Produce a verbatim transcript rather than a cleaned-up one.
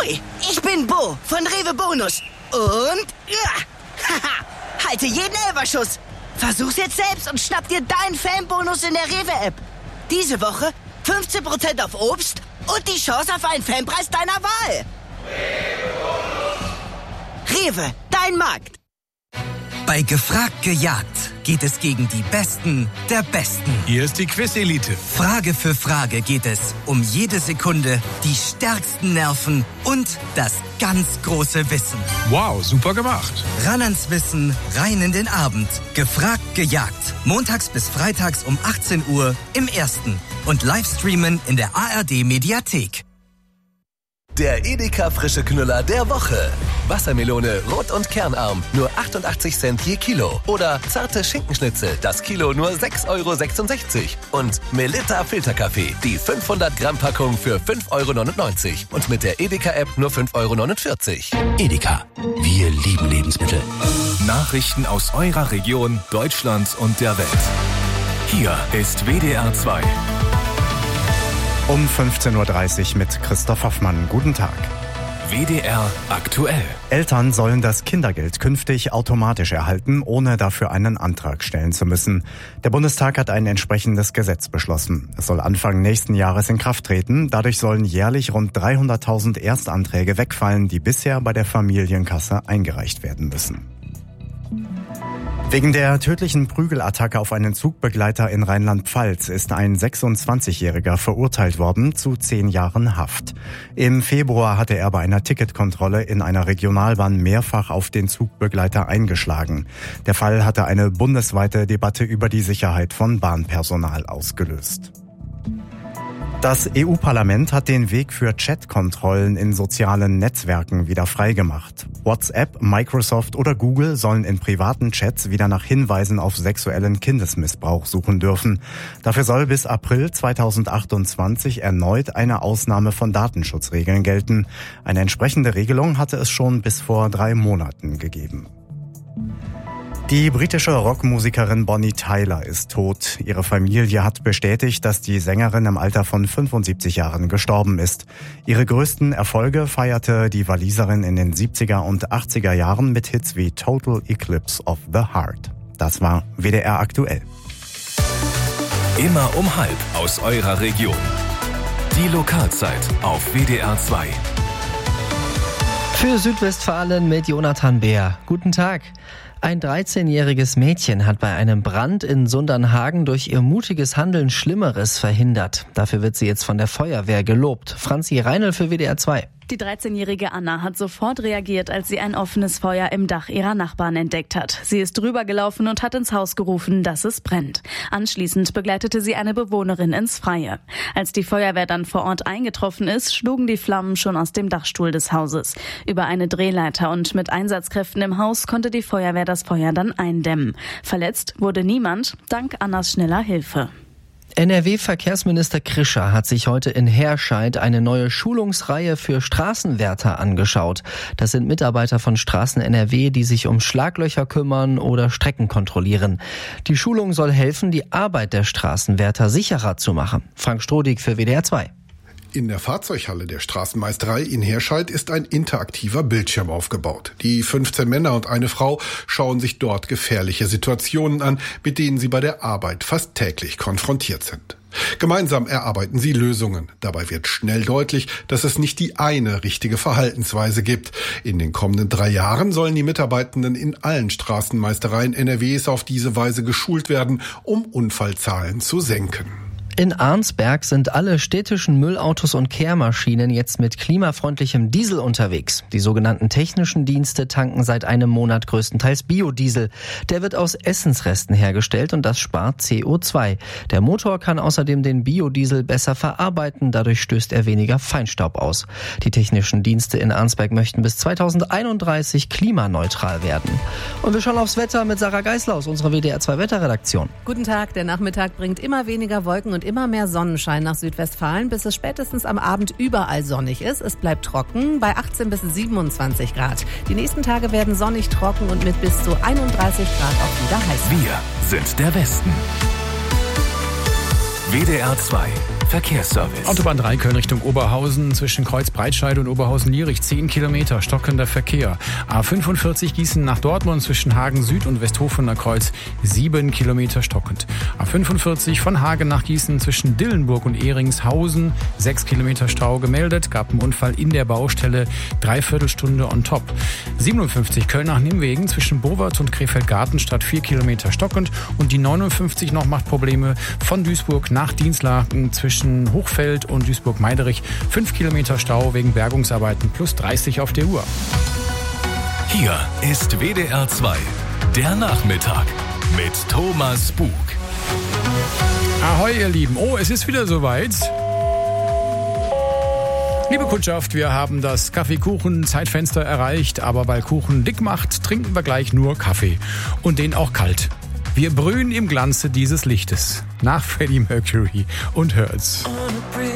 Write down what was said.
Hoi, ich bin Bo von Rewe Bonus. Und, ja, haha, halte jeden Elferschuss. Versuch's jetzt selbst und schnapp dir deinen Fanbonus in der Rewe-App. Diese Woche fünfzehn Prozent auf Obst und die Chance auf einen Fanpreis deiner Wahl. Rewe, dein Markt. Bei Gefragt gejagt geht es gegen die Besten der Besten. Hier ist die Quiz-Elite. Frage für Frage geht es um jede Sekunde, die stärksten Nerven und das ganz große Wissen. Wow, super gemacht. Ran ans Wissen, rein in den Abend. Gefragt gejagt. Montags bis freitags um achtzehn Uhr im Ersten. Und Livestreamen in der A R D-Mediathek. Der Edeka frische Knüller der Woche. Wassermelone rot und kernarm, nur achtundachtzig Cent je Kilo. Oder zarte Schinkenschnitzel, das Kilo nur sechs Euro sechsundsechzig. Und Melitta Filterkaffee, die fünfhundert Gramm Packung für fünf Euro neunundneunzig. Und mit der Edeka-App nur fünf Euro neunundvierzig. Edeka, wir lieben Lebensmittel. Nachrichten aus eurer Region, Deutschland und der Welt. Hier ist W D R zwei. Um fünfzehn Uhr dreißig mit Christoph Hoffmann. Guten Tag. W D R aktuell. Eltern sollen das Kindergeld künftig automatisch erhalten, ohne dafür einen Antrag stellen zu müssen. Der Bundestag hat ein entsprechendes Gesetz beschlossen. Es soll Anfang nächsten Jahres in Kraft treten. Dadurch sollen jährlich rund dreihunderttausend Erstanträge wegfallen, die bisher bei der Familienkasse eingereicht werden müssen. Wegen der tödlichen Prügelattacke auf einen Zugbegleiter in Rheinland-Pfalz ist ein sechsundzwanzigjähriger verurteilt worden zu zehn Jahren Haft. Im Februar hatte er bei einer Ticketkontrolle in einer Regionalbahn mehrfach auf den Zugbegleiter eingeschlagen. Der Fall hatte eine bundesweite Debatte über die Sicherheit von Bahnpersonal ausgelöst. Das E U-Parlament hat den Weg für Chatkontrollen in sozialen Netzwerken wieder freigemacht. WhatsApp, Microsoft oder Google sollen in privaten Chats wieder nach Hinweisen auf sexuellen Kindesmissbrauch suchen dürfen. Dafür soll bis April zweitausendachtundzwanzig erneut eine Ausnahme von Datenschutzregeln gelten. Eine entsprechende Regelung hatte es schon bis vor drei Monaten gegeben. Die britische Rockmusikerin Bonnie Tyler ist tot. Ihre Familie hat bestätigt, dass die Sängerin im Alter von fünfundsiebzig Jahren gestorben ist. Ihre größten Erfolge feierte die Waliserin in den siebziger und achtziger Jahren mit Hits wie Total Eclipse of the Heart. Das war W D R aktuell. Immer um halb aus eurer Region. Die Lokalzeit auf W D R zwei. Für Südwestfalen mit Jonathan Beer. Guten Tag. Ein dreizehnjähriges Mädchen hat bei einem Brand in Sundernhagen durch ihr mutiges Handeln Schlimmeres verhindert. Dafür wird sie jetzt von der Feuerwehr gelobt. Franzi Reinl für W D R zwei. Die dreizehnjährige Anna hat sofort reagiert, als sie ein offenes Feuer im Dach ihrer Nachbarn entdeckt hat. Sie ist drüber gelaufen und hat ins Haus gerufen, dass es brennt. Anschließend begleitete sie eine Bewohnerin ins Freie. Als die Feuerwehr dann vor Ort eingetroffen ist, schlugen die Flammen schon aus dem Dachstuhl des Hauses. Über eine Drehleiter und mit Einsatzkräften im Haus konnte die Feuerwehr das Feuer dann eindämmen. Verletzt wurde niemand, dank Annas schneller Hilfe. N R W-Verkehrsminister Krischer hat sich heute in Herscheid eine neue Schulungsreihe für Straßenwärter angeschaut. Das sind Mitarbeiter von Straßen N R W, die sich um Schlaglöcher kümmern oder Strecken kontrollieren. Die Schulung soll helfen, die Arbeit der Straßenwärter sicherer zu machen. Frank Strodig für W D R zwei. In der Fahrzeughalle der Straßenmeisterei in Herscheid ist ein interaktiver Bildschirm aufgebaut. Die fünfzehn Männer und eine Frau schauen sich dort gefährliche Situationen an, mit denen sie bei der Arbeit fast täglich konfrontiert sind. Gemeinsam erarbeiten sie Lösungen. Dabei wird schnell deutlich, dass es nicht die eine richtige Verhaltensweise gibt. In den kommenden drei Jahren sollen die Mitarbeitenden in allen Straßenmeistereien N R Ws auf diese Weise geschult werden, um Unfallzahlen zu senken. In Arnsberg sind alle städtischen Müllautos und Kehrmaschinen jetzt mit klimafreundlichem Diesel unterwegs. Die sogenannten technischen Dienste tanken seit einem Monat größtenteils Biodiesel. Der wird aus Essensresten hergestellt und das spart C O zwei. Der Motor kann außerdem den Biodiesel besser verarbeiten, dadurch stößt er weniger Feinstaub aus. Die technischen Dienste in Arnsberg möchten bis zweitausendeinunddreißig klimaneutral werden. Und wir schauen aufs Wetter mit Sarah Geisler aus unserer W D R zwei Wetterredaktion. Guten Tag, der Nachmittag bringt immer weniger Wolken und immer mehr Sonnenschein nach Südwestfalen, bis es spätestens am Abend überall sonnig ist. Es bleibt trocken bei achtzehn bis siebenundzwanzig Grad. Die nächsten Tage werden sonnig, trocken und mit bis zu einunddreißig Grad auch wieder heiß. Wir sind der Westen. W D R zwei Verkehrsservice. Autobahn drei Köln Richtung Oberhausen zwischen Kreuz Breitscheid und Oberhausen-Lierich zehn Kilometer, stockender Verkehr. A fünfundvierzig Gießen nach Dortmund zwischen Hagen Süd und Westhofener Kreuz sieben Kilometer stockend. A fünfundvierzig von Hagen nach Gießen zwischen Dillenburg und Ehringshausen sechs Kilometer Stau gemeldet, gab einen Unfall in der Baustelle, Dreiviertelstunde on top. siebenundfünfzig Köln nach Nimwegen zwischen Bowert und Krefeld-Gartenstadt vier Kilometer stockend und die neunundfünfzig noch macht Probleme von Duisburg nach Dienstlaken zwischen Hochfeld und Duisburg-Meiderich fünf Kilometer Stau wegen Bergungsarbeiten plus dreißig auf der Uhr. Hier ist W D R zwei, der Nachmittag mit Thomas Bug. Ahoi, ihr Lieben. Oh, es ist wieder soweit. Liebe Kundschaft, wir haben das Kaffeekuchen-Zeitfenster erreicht, aber weil Kuchen dick macht, trinken wir gleich nur Kaffee. Und den auch kalt. Wir brühen im Glanze dieses Lichtes. Nach Freddie Mercury und Hurts.